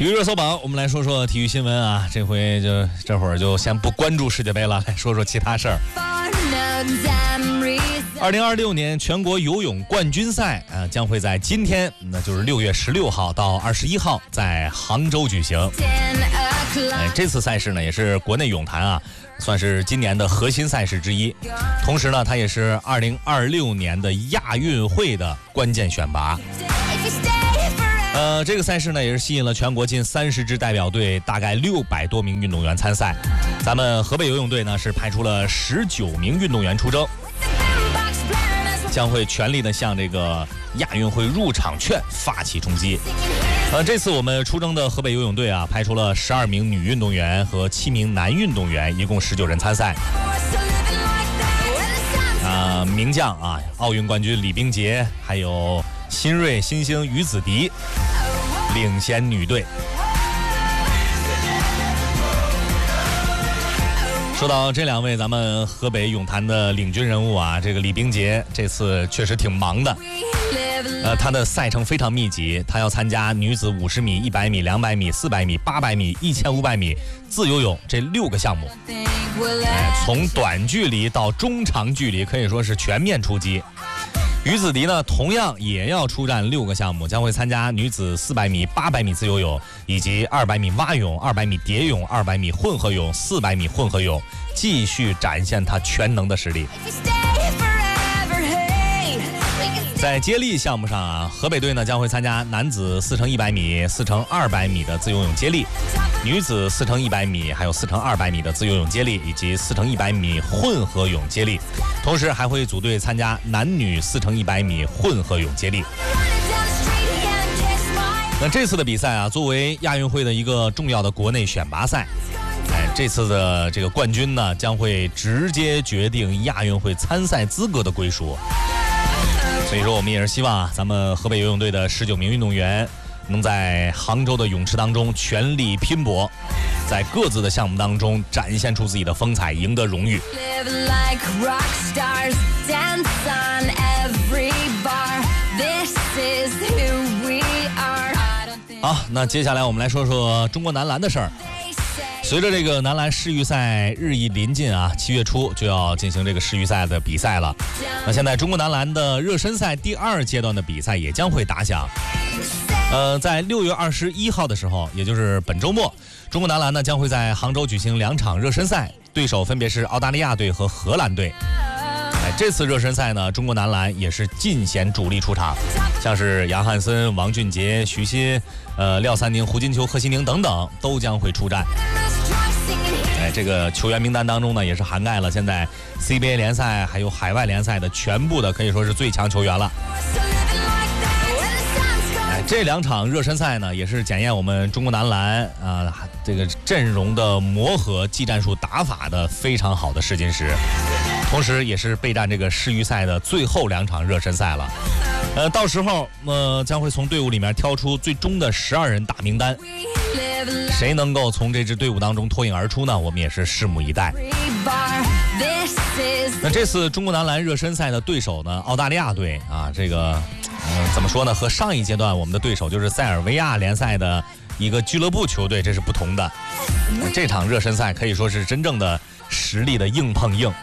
体育热搜榜，我们来说说体育新闻啊。这会就先不关注世界杯了，来说说其他事儿。2026年全国游泳冠军赛将会在今天，那就是6月16号到21号在杭州举行。这次赛事呢，也是国内泳坛算是今年的核心赛事之一。同时呢，它也是2026年的亚运会的关键选拔。这个赛事呢，也是吸引了全国近30支代表队，大概600多名运动员参赛。咱们河北游泳队呢，是派出了19名运动员出征，将会全力的向这个亚运会入场券发起冲击。这次我们出征的河北游泳队派出了12名女运动员和7名男运动员，一共19人参赛。名将奥运冠军李冰洁，还有新锐新星于子迪领衔女队。说到这2位咱们河北泳坛的领军人物这个李冰洁这次确实挺忙的。她的赛程非常密集，她要参加女子50米、100米、200米、400米、800米、1500米自由泳这6个项目。从短距离到中长距离可以说是全面出击。于子迪呢，同样也要出战6个项目，将会参加女子400米、800米自由泳，以及200米蛙泳、200米蝶泳、200米混合泳、400米混合泳，继续展现她全能的实力。在接力项目上河北队呢将会参加男子4×100米、4×200米的自由泳接力，女子4×100米，还有4×200米的自由泳接力，以及4×100米混合泳接力。同时还会组队参加男女4×100米混合泳接力。那这次的比赛作为亚运会的一个重要的国内选拔赛，这次的这个冠军呢将会直接决定亚运会参赛资格的归属。所以说我们也是希望咱们河北游泳队的19名运动员能在杭州的泳池当中全力拼搏，在各自的项目当中展现出自己的风采，赢得荣誉。好，那接下来我们来说说中国男篮的事儿。随着这个男篮世预赛日益临近7月初就要进行这个世预赛的比赛了。那现在中国男篮的热身赛第2阶段的比赛也将会打响。在6月21号的时候，也就是本周末，中国男篮呢将会在杭州举行2场热身赛，对手分别是澳大利亚队和荷兰队。这次热身赛呢，中国男篮也是尽显主力出场，像是杨汉森、王俊杰、徐新、廖三宁、胡金秋、贺新宁等等都将会出战。这个球员名单当中呢，也是涵盖了现在 CBA 联赛还有海外联赛的全部的可以说是最强球员了。这2场热身赛呢，也是检验我们中国男篮这个阵容的磨合、技战术打法的非常好的试金石，同时也是备战这个世预赛的最后2场热身赛了。到时候将会从队伍里面挑出最终的12人大名单，谁能够从这支队伍当中脱颖而出呢？我们也是拭目以待。那这次中国男篮热身赛的对手呢，澳大利亚队这个怎么说呢？和上一阶段我们的对手就是塞尔维亚联赛的一个俱乐部球队，这是不同的。这场热身赛可以说是真正的实力的硬碰硬。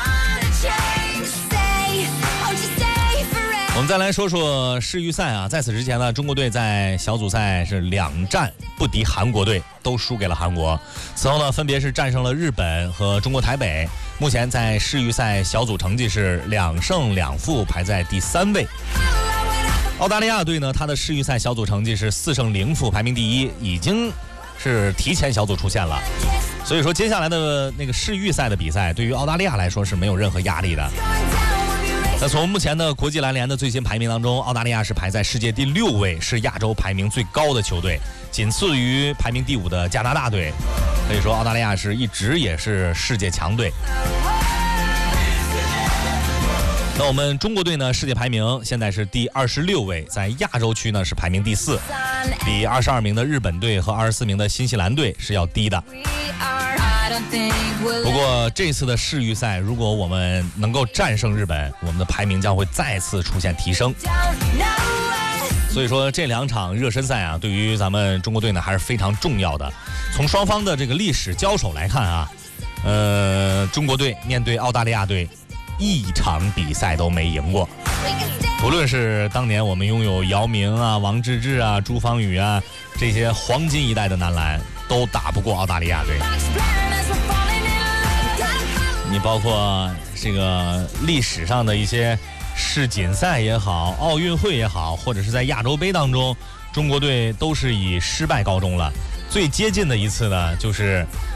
我们再来说说世预赛在此之前呢，中国队在小组赛是2战不敌韩国队，都输给了韩国。此后呢，分别是战胜了日本和中国台北。目前在世预赛小组成绩是2胜2负，排在第3位。澳大利亚队呢，他的世预赛小组成绩是4胜0负，排名第1，已经是提前小组出线了。所以说接下来的那个世预赛的比赛，对于澳大利亚来说是没有任何压力的。那从目前的国际篮联的最新排名当中，澳大利亚是排在世界第6位，是亚洲排名最高的球队，仅次于排名第5的加拿大队。可以说澳大利亚是一直也是世界强队。那我们中国队呢，世界排名现在是第26位，在亚洲区呢是排名第4，比22名的日本队和24名的新西兰队是要低的。不过这次的世预赛，如果我们能够战胜日本，我们的排名将会再次出现提升。 所以说这2场热身赛啊，对于咱们中国队呢还是非常重要的。从双方的这个历史交手来看啊，中国队面对澳大利亚队，1场比赛都没赢过。无论是当年我们拥有姚明啊、王治郅啊、朱芳雨啊这些黄金一代的男篮，都打不过澳大利亚队。你包括这个历史上的一些世锦赛也好，奥运会也好，或者是在亚洲杯当中，中国队都是以失败告终了。最接近的一次呢，就是